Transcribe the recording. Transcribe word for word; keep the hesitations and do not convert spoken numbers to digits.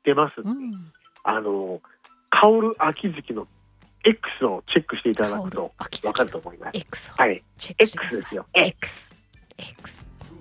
てますんで、 うん、 あの香る秋月の X をチェックしていただくと秋わかる月のと思います。 X をはい、 チェックしてくだ X でさい。 すよ。 X X